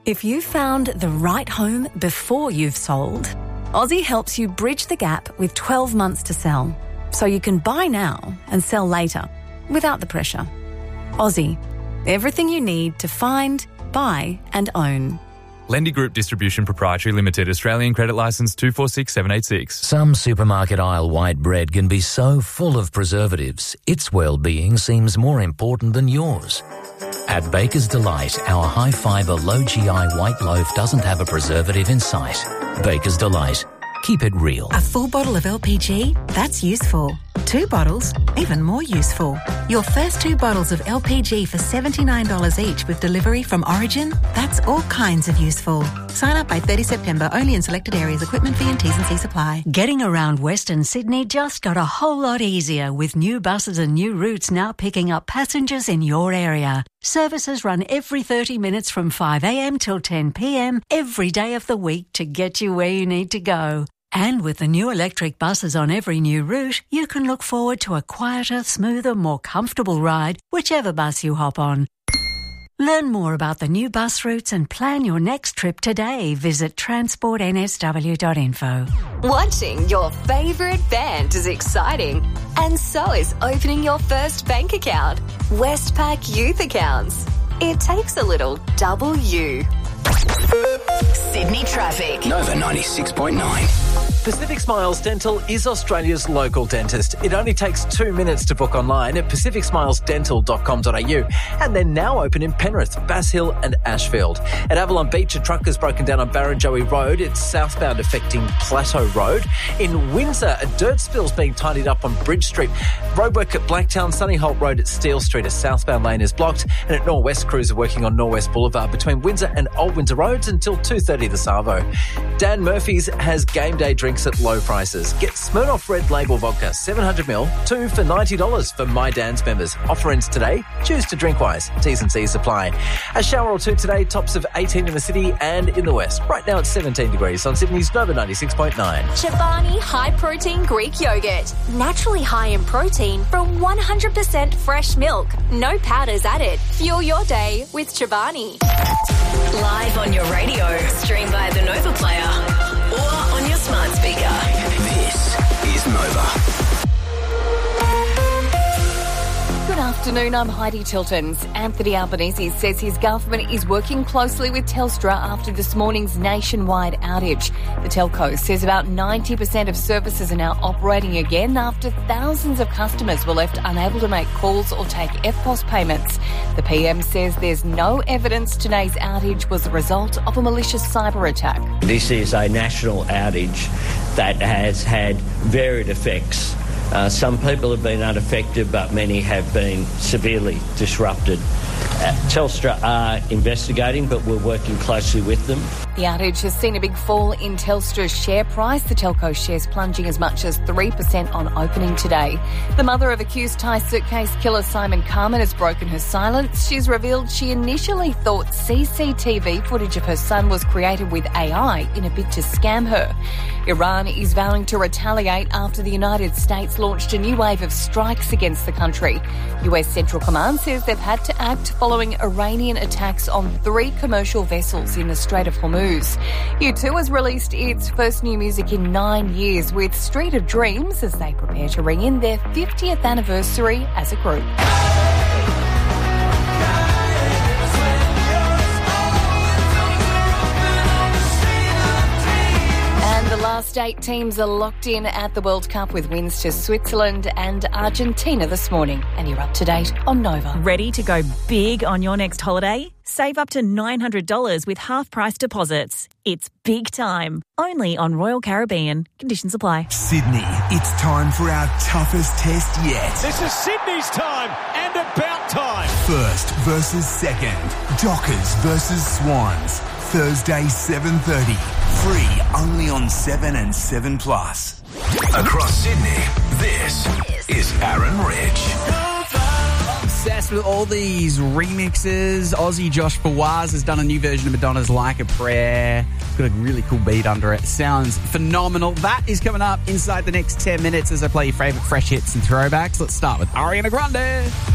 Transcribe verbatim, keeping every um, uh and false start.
If you found the right home before you've sold, Aussie helps you bridge the gap with twelve months to sell, so you can buy now and sell later without the pressure. Aussie, everything you need to find, buy and own. Lendy Group Distribution Proprietary Limited, Australian Credit Licence two four six seven eight six. Some supermarket aisle white bread can be so full of preservatives, its well-being seems more important than yours. At Baker's Delight, our high-fibre, low-G I white loaf doesn't have a preservative in sight. Baker's Delight. Keep it real. A full bottle of L P G? That's useful. Two bottles? Even more useful. Your first two bottles of L P G for seventy-nine dollars each with delivery from Origin? That's all kinds of useful. Sign up by thirtieth September, only in selected areas. Equipment fee and T's and C's apply. Getting around Western Sydney just got a whole lot easier with new buses and new routes now picking up passengers in your area. Services run every thirty minutes from five a.m. till ten p.m. every day of the week to get you where you need to go. And with the new electric buses on every new route, you can look forward to a quieter, smoother, more comfortable ride, whichever bus you hop on. Learn more about the new bus routes and plan your next trip today. Visit transport n s w dot info. Watching your favourite band is exciting, and so is opening your first bank account. Westpac Youth Accounts. It takes a little W. Sydney traffic. Nova ninety-six point nine. Pacific Smiles Dental is Australia's local dentist. It only takes two minutes to book online at pacific smiles dental dot com dot a u, and they're now open in Penrith, Bass Hill and Ashfield. At Avalon Beach, a truck has broken down on Barrenjoey Road. It's southbound affecting Plateau Road. In Windsor, a dirt spill's being tidied up on Bridge Street. Roadwork at Blacktown, Sunny Holt Road at Steele Street, a southbound lane is blocked. And at Norwest, crews are working on Norwest Boulevard between Windsor and Old Windsor Roads until two thirty this arvo. Dan Murphy's has game day drinks at low prices. Get Smirnoff Red Label Vodka, seven hundred milliliters, two for ninety dollars for My Dan's members. Offer ends today. Choose to drink wise. T's and C's apply. A shower or two today, tops of eighteen in the city and in the west. Right now it's seventeen degrees on Sydney's Nova ninety-six point nine. Chobani High Protein Greek Yogurt. Naturally high in protein from one hundred percent fresh milk. No powders added. Fuel your day with Chobani. Live on your radio, stream via the Nova Player, or on your smart speaker. This is Nova. Good afternoon, I'm Heidi Tiltons. Anthony Albanese says his government is working closely with Telstra after this morning's nationwide outage. The telco says about ninety percent of services are now operating again after thousands of customers were left unable to make calls or take F P O S payments. The P M says there's no evidence today's outage was the result of a malicious cyber attack. This is a national outage that has had varied effects. Uh, some people have been unaffected, but many have been severely disrupted. Uh, Telstra are investigating, but we're working closely with them. The outage has seen a big fall in Telstra's share price, the telco shares plunging as much as three percent on opening today. The mother of accused Thai suitcase killer Simon Carmen has broken her silence. She's revealed she initially thought C C T V footage of her son was created with A I in a bid to scam her. Iran is vowing to retaliate after the United States launched a new wave of strikes against the country. U S Central Command says they've had to act following Iranian attacks on three commercial vessels in the Strait of Hormuz. U two has released its first new music in nine years with Street of Dreams as they prepare to ring in their fiftieth anniversary as a group. The last eight teams are locked in at the World Cup with wins to Switzerland and Argentina this morning. And you're up to date on Nova. Ready to go big on your next holiday? Save up to nine hundred dollars with half-price deposits. It's big time. Only on Royal Caribbean. Conditions apply. Sydney, it's time for our toughest test yet. This is Sydney's time and about time. First versus second. Dockers versus Swans. Thursday, seven thirty. Free only on seven and seven plus. Across Sydney, this is Aaron Ridge. Obsessed with all these remixes. Aussie Josh Fawaz has done a new version of Madonna's Like a Prayer. It's got a really cool beat under it. Sounds phenomenal. That is coming up inside the next ten minutes as I play your favourite fresh hits and throwbacks. Let's start with Ariana Grande.